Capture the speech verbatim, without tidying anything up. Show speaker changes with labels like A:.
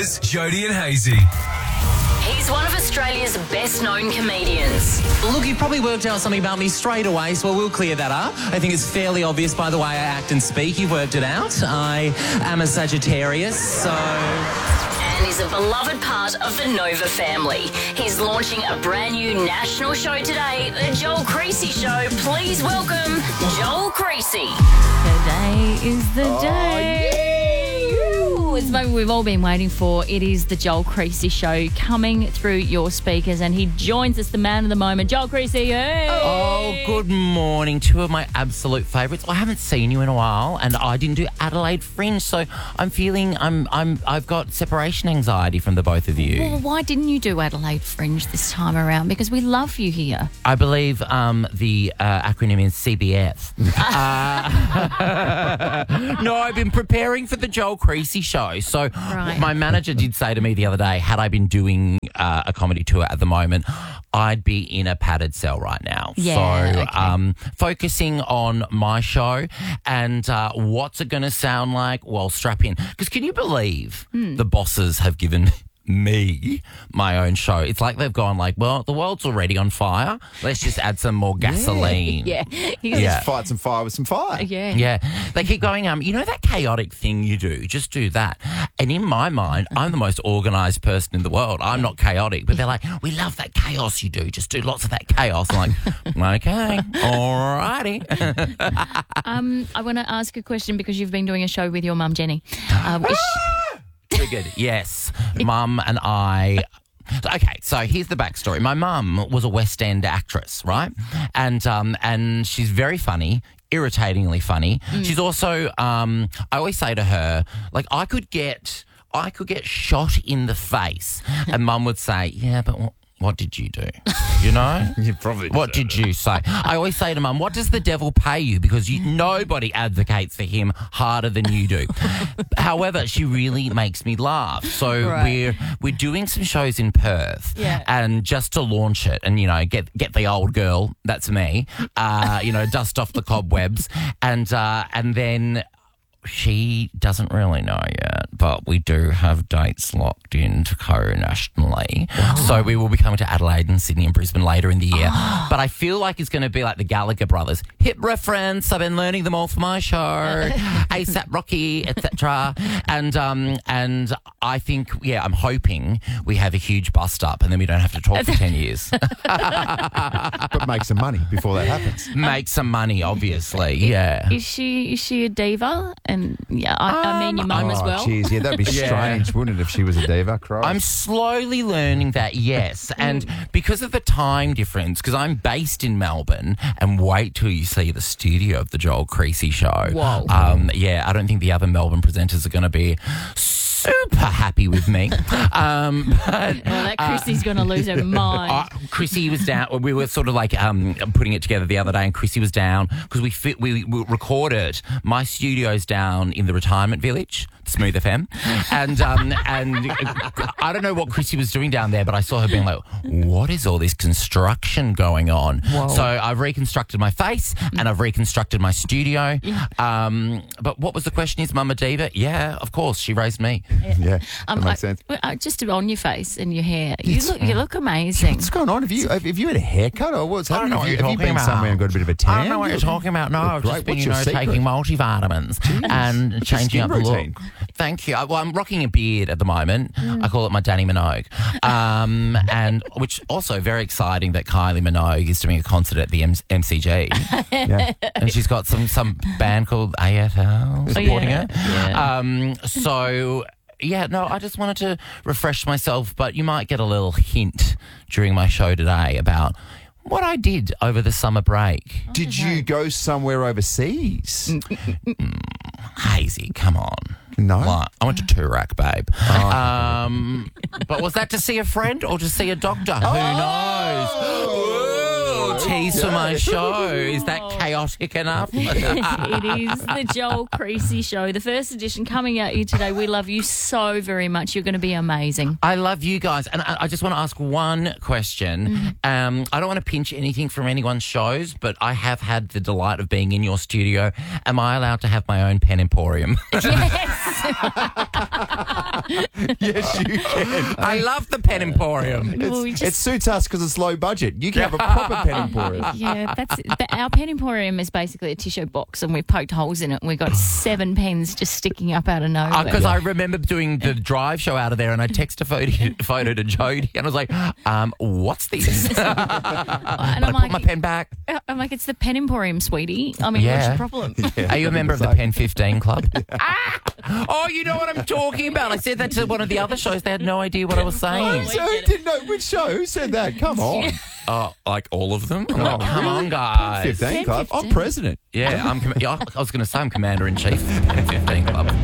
A: Breakfast, Jody and Hazy.
B: He's one of Australia's best-known comedians.
C: Look, you've probably worked out something about me straight away, so we'll clear that up. I think it's fairly obvious by the way I act and speak. You've worked it out. I am a Sagittarius, so...
B: And is a beloved part of the Nova family. He's launching a brand new national show today, The Joel Creasy Show. Please welcome Joel Creasy.
D: Today is the
E: Oh,
D: day. It's the moment we've all been waiting for. It is the Joel Creasy Show coming through your speakers, and he joins us, the man of the moment, Joel Creasy. Hey.
E: Oh, good morning. Two of my absolute favourites. I haven't seen you in a while, and I didn't do Adelaide Fringe, so I'm feeling I'm I'm I've got separation anxiety from the both of you.
D: Well, why didn't you do Adelaide Fringe this time around? Because we love you here.
E: I believe um, the uh, acronym is C B F. uh, no, I've been preparing for the Joel Creasy Show. So
D: Right.
E: my manager did say to me the other day, had I been doing uh, a comedy tour at the moment, I'd be in a padded cell right now.
D: Yeah,
E: so
D: okay.
E: um, focusing on my show and uh, what's it going to sound like? Well, strap in. Because can you believe
D: Hmm.
E: the bosses have given me my own show? It's like they've gone like, well, the world's already on fire. Let's just add some more gasoline.
D: Yeah. He's
E: Yeah.
F: Fight some fire with some fire.
D: Yeah.
E: Yeah, they keep going, um, you know that chaotic thing you do, just do that. And in my mind, I'm the most organised person in the world. I'm not chaotic, but they're like, we love that chaos you do, just do lots of that chaos. I'm like, okay, all righty.
D: Um, I want to ask a question because you've been doing a show with your mum, Jenny. Uh, is she-
E: Triggered, yes. Mum and I... Okay, so here's the backstory. My mum was a West End actress, right? And um, and she's very funny, irritatingly funny. She's also, um, I always say to her, like, I could get, I could get shot in the face, and Mum would say, yeah, but what, what did you do? You know?
F: You probably
E: What did you say? I always say to Mum, what does the devil pay you? Because you, nobody advocates for him harder than you do. However, she really makes me laugh. So
D: Right.
E: we're we're doing some shows in Perth,
D: Yeah.
E: and just to launch it, and you know, get get the old girl, that's me, uh, you know, dust off the cobwebs, and uh, and then. She doesn't really know yet, but we do have dates locked in to go nationally. So we will be coming to Adelaide and Sydney and Brisbane later in the year. But I feel like it's going to be like the Gallagher brothers. Hip reference, I've been learning them all for my show. ASAP Rocky, et cetera. And, um, and I think, yeah, I'm hoping we have a huge bust up and then we don't have to talk for ten years.
F: But make some money before that happens.
E: Make some money, obviously, yeah.
D: Is she is she a diva? And yeah, I, I mean your mum as well.
F: Oh, geez, yeah, that'd be
E: Yeah.
F: strange, wouldn't it, if she was a diva? Christ.
E: I'm slowly learning that, yes. And because of the time difference, because I'm based in Melbourne, and wait till you see the studio of the Joel Creasy Show.
D: Whoa.
E: Um, yeah, I don't think the other Melbourne presenters are going to be super happy with me. um, but,
D: Well, that Chrissy's going to lose her mind.
E: uh, Chrissy was down. We were sort of like um, putting it together the other day, and Chrissy was down because we fit. We, we recorded. My studio's down in the retirement village, Smooth F M, and um, and I don't know what Chrissy was doing down there, but I saw her being like, "What is all this construction going on?" So I've reconstructed my face and I've reconstructed my studio. Um, but what was the question? Is Mama Diva? Yeah, of course, she raised me.
F: yeah, that
D: Um,
F: makes
D: I-
F: sense.
D: well, uh, just on your face and your hair, you look you look amazing.
F: What's going on? Have you have, have you had a haircut or what's
E: I don't
F: happening?
E: know
F: Have
E: what
F: you,
E: you're
F: have you
E: talking
F: been
E: about.
F: somewhere and got a bit of a tan?
E: I don't know what you're talking about. No, I've
F: Great.
E: just been,
F: What's
E: you
F: your
E: know,
F: secret?
E: taking multivitamins and
F: What's your
E: changing
F: skin
E: up the look.
F: routine?
E: Thank you. I, well, I'm rocking a beard at the moment. I call it my Danny Minogue. Um, and which also very exciting that Kylie Minogue is doing a concert at the M- MCG.
F: Yeah.
E: And she's got some, some band called A F L supporting
D: yeah.
E: her.
D: Yeah.
E: Um, so... Yeah, no, I just wanted to refresh myself, but you might get a little hint during my show today about what I did over the summer break.
F: Did you go somewhere overseas?
E: Hazy, come on.
F: No.
E: Like, I went to Toorak, babe. Um, but was that to see a friend or to see a doctor? Who knows? Ooh, tease for my show. Is that chaotic enough?
D: It is the Joel Creasy Show, the first edition coming at you today. We love you so very much. You're going to be amazing.
E: I love you guys. And I, I just want to ask one question. Um, I don't want to pinch anything from anyone's shows, but I have had the delight of being in your studio. Am I allowed to have my own pen emporium?
D: Yes.
F: Yes, you can.
E: I love the Pen Emporium.
D: Well, we
F: It
D: just,
F: suits us because it's low budget. You can have a proper pen emporium.
D: yeah, that's the, our pen emporium is basically a tissue box, and we've poked holes in it. And we've got seven pens just sticking up out of nowhere.
E: Because I remember doing the drive show out of there, and I texted a photo, photo to Jodie, and I was like, um, "What's this?"
D: and
E: But
D: I'm
E: I put
D: like,
E: my pen back.
D: I'm like, it's the pen emporium, sweetie. I mean,
E: Yeah.
D: what's your problem?
E: Are you a member of the Pen fifteen Club? Ah! Oh, you know what I'm talking about. I said that to one of the other shows. They had no idea what I was saying.
F: So who didn't know which show? Who said that? Come on.
E: Oh, like all of them? I'm
F: Oh,
E: like, come
F: really?
E: on, guys.
F: fifteen Club. I'm
D: fifteen.
F: president.
E: Yeah, I'm. Com- yeah, I was going to say I'm commander in chief of the Pen fifteen Club.